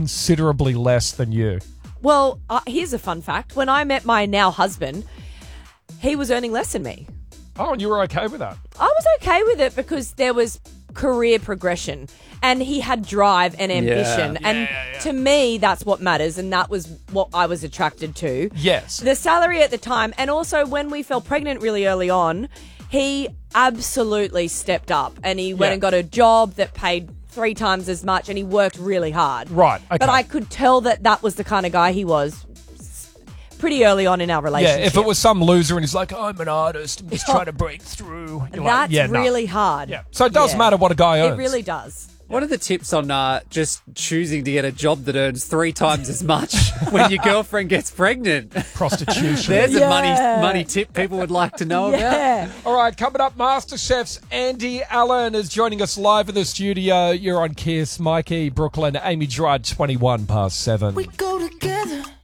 considerably less than you. Well, here's a fun fact. When I met my now husband, he was earning less than me. Oh, and you were okay with that? I was okay with it because there was career progression and he had drive and ambition. To me, that's what matters, and that was what I was attracted to. Yes. The salary at the time, and also when we fell pregnant really early on, he absolutely stepped up and he went and got a job that paid 3 times as much, and he worked really hard. Right, okay. But I could tell that was the kind of guy he was pretty early on in our relationship. Yeah, if it was some loser and he's like, I'm an artist, I'm just trying to break through. That's really hard. Yeah. So it does matter what a guy earns. It really does. What are the tips on just choosing to get a job that earns 3 times as much when your girlfriend gets pregnant? Prostitution. There's a money tip people would like to know about. All right, coming up, MasterChef's Andy Allen is joining us live in the studio. You're on Kiss, Mikey, Brooklyn, Amy Drudge, 21 past 7. We go together.